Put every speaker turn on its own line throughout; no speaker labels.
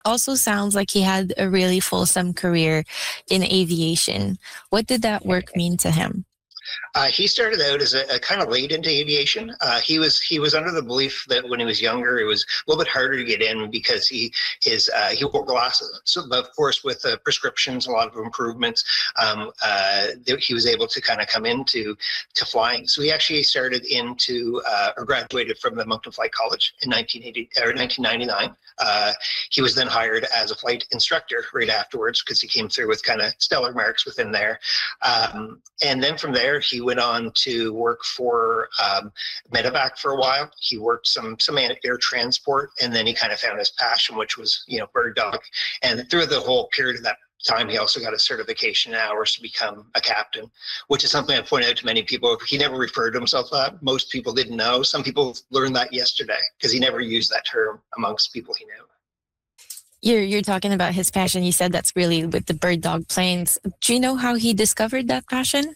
also sounds like he had a really fulsome career in aviation. What did that work mean to him?
He started out as a kind of late into aviation. He was under the belief that when he was younger, it was a little bit harder to get in because he wore glasses. So, but of course, with prescriptions, a lot of improvements, he was able to kind of come into flying. So he actually started into or graduated from the Moncton Flight College in 1980 or 1999. He was then hired as a flight instructor right afterwards because he came through with kind of stellar marks within there. And then from there, he went on to work for Medevac for a while. He worked some air transport, and then he kind of found his passion, which was bird dog. And through the whole period of that time, he also got a certification in hours to become a captain, which is something I pointed out to many people. He never referred to himself that. Most people didn't know. Some people learned that yesterday because he never used that term amongst people he knew.
You're talking about his passion. You said that's really with the bird dog planes. Do you know how he discovered that passion?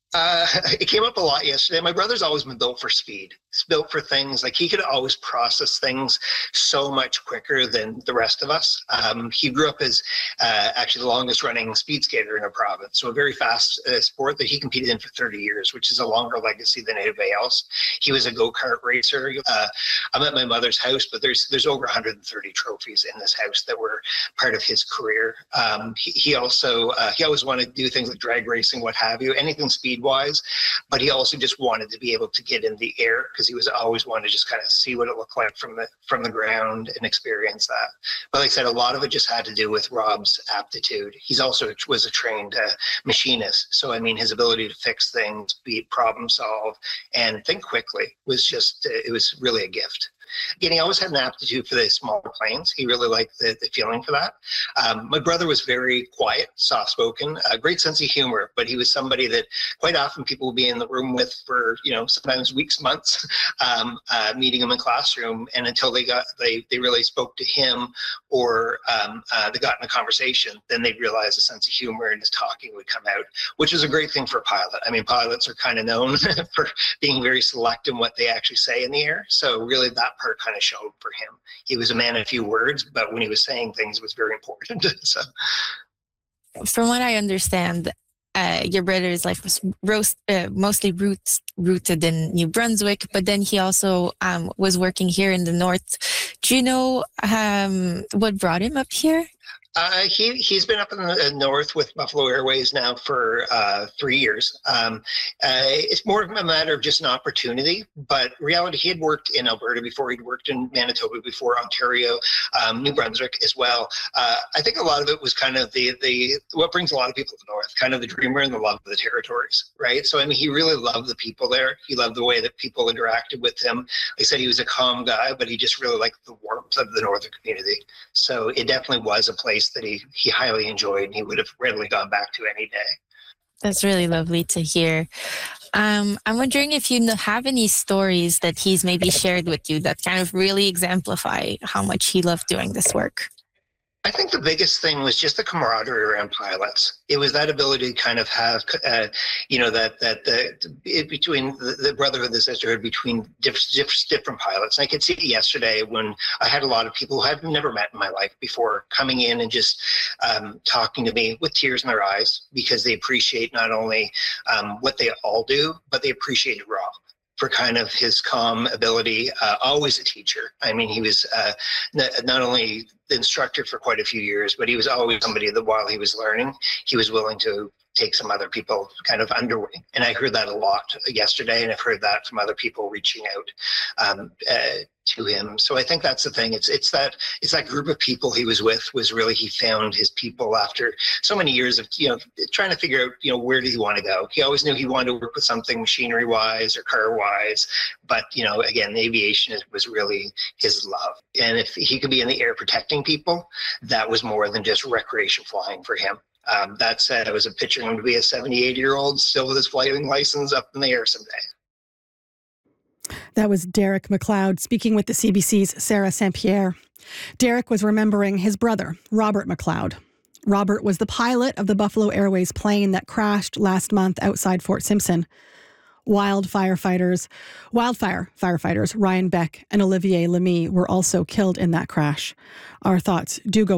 It came up a lot yesterday. My brother's always been built for speed. He's built for things like he could always process things so much quicker than the rest of us. He grew up as actually the longest running speed skater in a province, so a very fast sport that he competed in for 30 years, which is a longer legacy than anybody else. He was a go-kart racer. I'm at my mother's house, but there's over 130 trophies in this house that were part of his career. He also he always wanted to do things like drag racing, what have you, anything speed wise, but he also just wanted to be able to get in the air because he was always wanted to just kind of see what it looked like from the ground and experience that. But like I said, a lot of it just had to do with Rob's aptitude. He's also was a trained machinist, so I mean his ability to fix things, problem solve, and think quickly was just it was really a gift. Again, he always had an aptitude for the smaller planes. He really liked the feeling for that. My brother was very quiet, soft-spoken, a great sense of humor, but he was somebody that quite often people would be in the room with for, sometimes weeks, months, meeting him in classroom, and until they really spoke to him or they got in a conversation, then they'd realize a sense of humor and his talking would come out, which is a great thing for a pilot. I mean, pilots are kind of known for being very select in what they actually say in the air, so really that part kind of showed for him. He was a man of few words, but when he was saying things, it was very important. So,
from what I understand, your brother's life was mostly rooted in New Brunswick, but then he also was working here in the north. Do you know what brought him up here?
He's been up in the north with Buffalo Airways now for 3 years. It's more of a matter of just an opportunity, but reality, he had worked in Alberta before, he'd worked in Manitoba before, Ontario, New Brunswick as well. I think a lot of it was kind of the what brings a lot of people to the north, kind of the dreamer and the love of the territories, right? So I mean, he really loved the people there. He loved the way that people interacted with him. Like I said, he was a calm guy, but he just really liked the warmth of the northern community. So it definitely was a place that he highly enjoyed and he would have readily gone back to any day.
That's really lovely to hear. I'm wondering if you have any stories that he's maybe shared with you that kind of really exemplify how much he loved doing this work.
I think the biggest thing was just the camaraderie around pilots. It was that ability to kind of have, between the brotherhood, the sisterhood, between different pilots. And I could see it yesterday when I had a lot of people who I've never met in my life before coming in and just talking to me with tears in their eyes because they appreciate not only what they all do, but they appreciated Rob for kind of his calm ability, always a teacher. I mean, he was not only the instructor for quite a few years, but he was always somebody that while he was learning, he was willing to take some other people kind of under wing. And I heard that a lot yesterday, and I've heard that from other people reaching out to him. So I think that's the thing. It's that group of people he was with was really, he found his people after so many years of trying to figure out where did he want to go. He always knew he wanted to work with something machinery wise or car wise, but again, aviation was really his love. And if he could be in the air protecting people, that was more than just recreation flying for him. That said, I was picturing him to be a 78-year-old still with his flying license up in the air someday.
That was Derek McLeod speaking with the CBC's Sarah St. Pierre. Derek was remembering his brother, Robert McLeod. Robert was the pilot of the Buffalo Airways plane that crashed last month outside Fort Simpson. Wildfire firefighters Ryan Beck and Olivier Lamy were also killed in that crash. Our thoughts do go